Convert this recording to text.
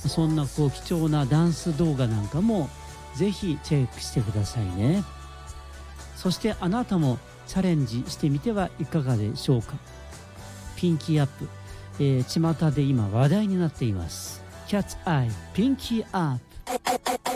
そんな貴重なダンス動画なんかもぜひチェックしてくださいね。そしてあなたもチャレンジしてみてはいかがでしょうか。ピンキーアップ、巷で今話題になっています。キャッツアイピンキーアップ。